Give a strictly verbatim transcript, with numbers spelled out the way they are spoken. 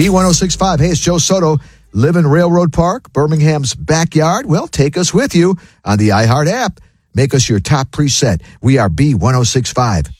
B one oh six point five. Hey, it's Joe Soto. Live in Railroad Park, Birmingham's backyard? Well, take us with you on the iHeart app. Make us your top preset. We are B one oh six point five.